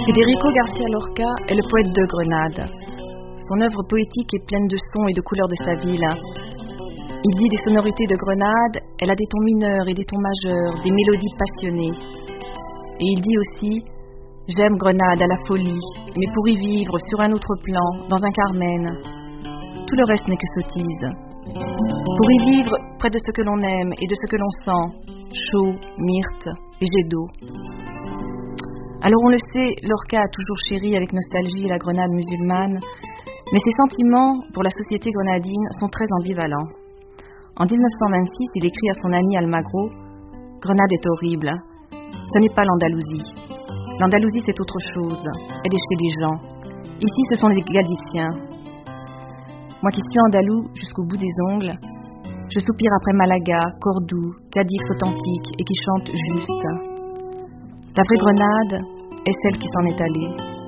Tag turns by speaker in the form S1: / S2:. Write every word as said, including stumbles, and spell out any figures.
S1: Federico García Lorca est le poète de Grenade. Son œuvre poétique est pleine de sons et de couleurs de sa ville. Il dit des sonorités de Grenade, elle a des tons mineurs et des tons majeurs, des mélodies passionnées. Et il dit aussi « J'aime Grenade à la folie, mais pour y vivre sur un autre plan, dans un Carmen. Tout le reste n'est que sottise. Pour y vivre près de ce que l'on aime et de ce que l'on sent, chaud, myrte et jet d'eau. » Alors on le sait, Lorca a toujours chéri avec nostalgie la Grenade musulmane, mais ses sentiments pour la société grenadine sont très ambivalents. En dix-neuf cent vingt-six, il écrit à son ami Almagro « Grenade est horrible, ce n'est pas l'Andalousie. L'Andalousie c'est autre chose, elle est chez les gens. Ici ce sont les Galiciens. Moi qui suis andalou jusqu'au bout des ongles, je soupire après Malaga, Cordoue, Cadix authentique et qui chante juste. La vraie Grenade est celle qui s'en est allée.